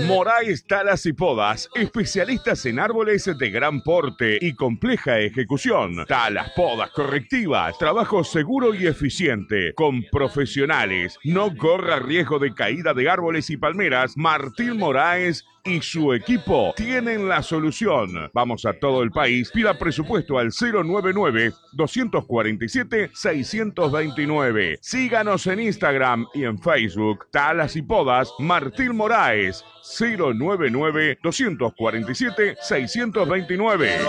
Moraes Talas y Podas, especialistas en árboles de gran porte y compleja ejecución. Talas, podas correctivas, trabajo seguro y eficiente, con profesionales. No corra riesgo de caída de árboles y palmeras. Martín Moraes y su equipo tienen la solución. Vamos a todo el país. Pida presupuesto al 099-247-629. Síganos en Instagram y en Facebook. Talas y Podas, Martín Moraes. 099-247-629.